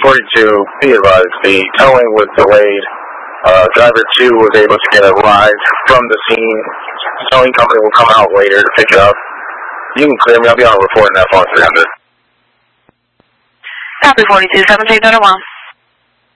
42, be advised, the towing was delayed. Driver 2 was able to get a ride from the scene. The towing company will come out later to pick it up. You can clear me. I'll be on a report in that phone 300. Copy 42, 17 1.